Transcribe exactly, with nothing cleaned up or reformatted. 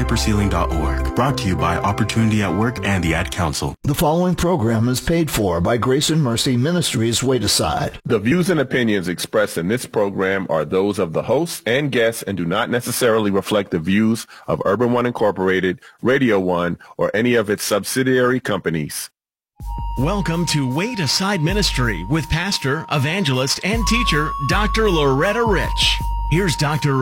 paper ceiling dot org. Brought to you by Opportunity at Work and the Ad Council. The following program is paid for by Grace and Mercy Ministries Wait Aside. The views and opinions expressed in this program are those of the hosts and guests and do not necessarily reflect the views of Urban One Incorporated, Radio One, or any of its subsidiary companies. Welcome to Wait Aside Ministry with pastor, evangelist, and teacher, Doctor Loretta Rich. Here's Doctor